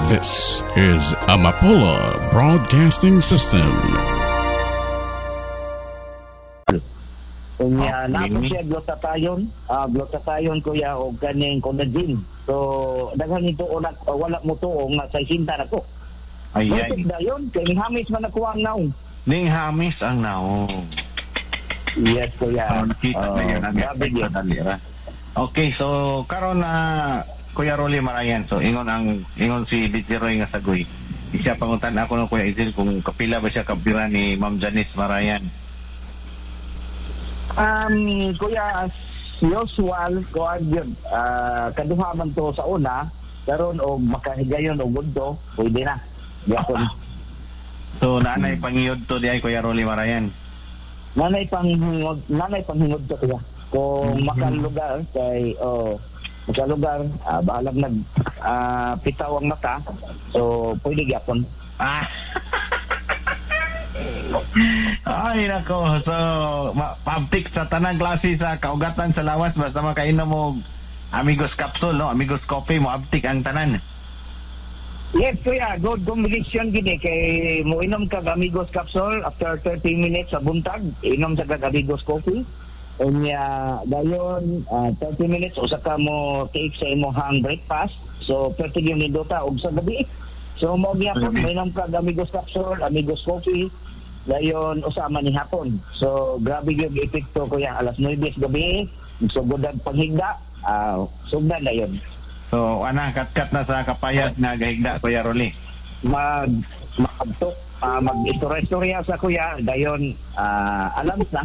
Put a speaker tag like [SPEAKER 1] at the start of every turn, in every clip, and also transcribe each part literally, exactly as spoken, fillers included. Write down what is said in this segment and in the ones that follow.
[SPEAKER 1] This is Amapola Broadcasting System.
[SPEAKER 2] Kung uh, napo siya glutathione, uh, glutathione kuya o kaning collagen. So daghan ito o nak, uh, wala mo to o nga sa sinta na ko.
[SPEAKER 3] Ay, ay.
[SPEAKER 2] Butik dayon, kay ning hamis man nakuha ang naong.
[SPEAKER 3] Ning hamis ang naong.
[SPEAKER 2] Yes kuya.
[SPEAKER 3] Oh, nakita
[SPEAKER 2] Uh,
[SPEAKER 3] na yun. Ang
[SPEAKER 2] grabe yun.
[SPEAKER 3] dalira. Okay, so karon na Kuya Rolly Marayan. So ingon ang ingon si D J Roy nga sagoy. Siya pangutan ako ng Kuya Izil kung kapila ba siya kapira ni Ma'am Janice Marayan.
[SPEAKER 2] Um, kuya, as usual, kuha yun, uh, kaduha man to sa una, karon o makahigayon o gundo, pwede na. Yapon.
[SPEAKER 3] So naanay pangiyod to di ay Kuya Rolly Marayan.
[SPEAKER 2] Nanay panghingod, nanay panghingod to kuya. Kung makalugar kay oh makalugar, uh, bahalag nag uh, pitaw ang mata, so pwede gyapon.
[SPEAKER 3] Ah. Ay nako, so public sa tanang klase sa kaugatan sa lawas basta makainom mo Amigos Capsule, no? Amigos Coffee mo abtik ang tanan.
[SPEAKER 2] Yes kuya, good combination gini kay mo inom kag Amigos Capsule after thirty minutes sa buntag, inom sa kag Amigos Coffee. Unya dayon uh, thirty minutes usa ka mo take sa imong breakfast, so thirty minutos og sa gabi. So mo gyapon may inom kag Amigos Capsule, Amigos Coffee. Dayon usama ni hapon. So grabe yung epekto kuya, alas nuwebe gabi, sugodan panghigda, uh, sugdan dayon.
[SPEAKER 3] So ana kat-kat na sa kapayat na gahigda Kuya Rolly.
[SPEAKER 2] Mag magtok uh, mag-istorya-istorya sa kuya, dayon uh, alam na.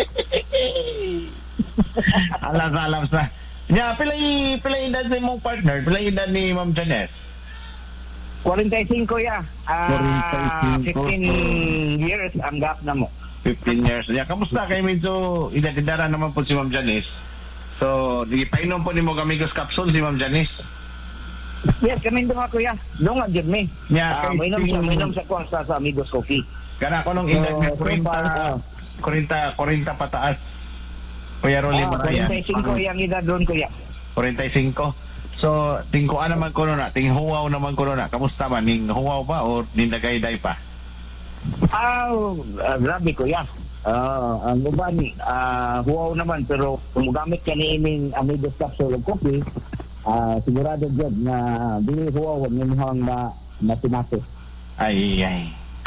[SPEAKER 3] alam sa alam sa. Ya, pilay pilay edad sa imong partner, pilay edad ni Ma'am Janice.
[SPEAKER 2] forty-five kuya. Ah, fifteen years ang gap na mo.
[SPEAKER 3] fifteen years. Ya, kamusta kay medyo edad-edara naman po si Ma'am Janice. So, di painom po nimo Amigos Capsule si Ma'am Janice.
[SPEAKER 2] Yes, kami doon kuya. Doon nga gyud mi.
[SPEAKER 3] Ya,
[SPEAKER 2] Ah,
[SPEAKER 3] kay
[SPEAKER 2] mainom sa
[SPEAKER 3] Sting-
[SPEAKER 2] mainom sa kwan sa, sa Amigos Coffee.
[SPEAKER 3] Kana ko nung edad
[SPEAKER 2] So,
[SPEAKER 3] nga
[SPEAKER 2] so far, ah.
[SPEAKER 3] forty, forty pataas. Kuya Rolly
[SPEAKER 2] Ah,
[SPEAKER 3] Marayan.
[SPEAKER 2] forty-five yung edad doon kuya.
[SPEAKER 3] forty-five. So, tingkuan naman ko na, tinghuwaw naman ko na. Kamusta man? Ning huwaw pa o nindagay-day pa?
[SPEAKER 2] Ah, ah, grabe kuya. Ah, ang uban ah huwaw naman pero kung gamit ka ni ining Amigos Capsule ug Coffee, ah sigurado jud na dili huwaw ang imong na matinate.
[SPEAKER 3] Ay, ay.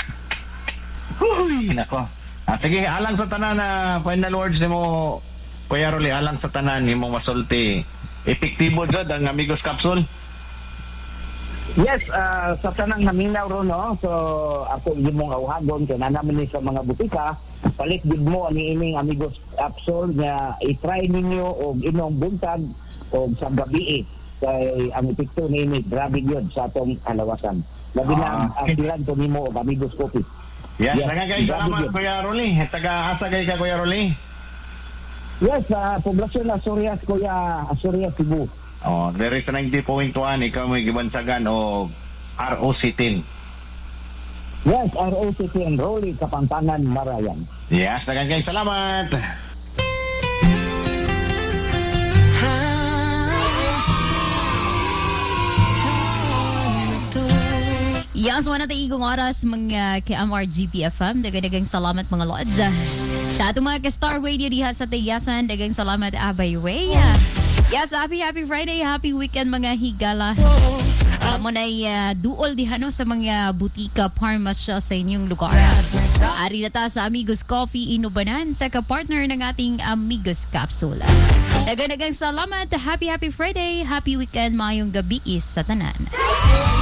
[SPEAKER 3] Huy, nako. Ah, sige, alang sa tanan na final words ni mo, Kuya Rolly, alang sa tanan ni mo masulti. Epektibo jud ang Amigos Capsule?
[SPEAKER 2] Yes, ah, sa tanang naminaw ro no. So ako gimong awhagon kay nanaman ni sa mga butika, palit gid mo ani ining Amigos Capsule nga i-try ninyo og inom buntag og sa gabi kay ang epekto ni ini grabe gyud sa atong kalawasan. Labi na
[SPEAKER 3] Ah.
[SPEAKER 2] ang tilan to nimo og Amigos Coffee.
[SPEAKER 3] Yes,
[SPEAKER 2] Yes,
[SPEAKER 3] nga kay
[SPEAKER 2] grabe
[SPEAKER 3] salamat
[SPEAKER 2] yun.
[SPEAKER 3] Kuya Rolly. Taga-asa kay ka Kuya Rolly?
[SPEAKER 2] Yes, sa poblasyon na Asturias, Kuya, Asturias, Cebu.
[SPEAKER 3] Oh, there is ninety point one ikaw may gibansagan o R O C ten.
[SPEAKER 2] Yes, R O C T and Rolly, Kapampangan, Marayan.
[SPEAKER 3] Yes, tagang kay salamat.
[SPEAKER 4] Yes, wala tayo igong oras mga K M R G P F M. Dagang-dagang salamat mga lods. Sa atong mga ka-Star Radio diha sa Tayasan, dagang salamat Abay Way. Yes, happy happy Friday, happy weekend mga higala. Alam mo na uh, duol diha no sa mga butika, pharmacy sa inyong lugar. Ari na ta sa Amigos Coffee Inubanan sa kapartner ng ating Amigos Capsule. Dagang-dagang salamat, happy happy Friday, happy weekend, mayong gabi is sa tanan.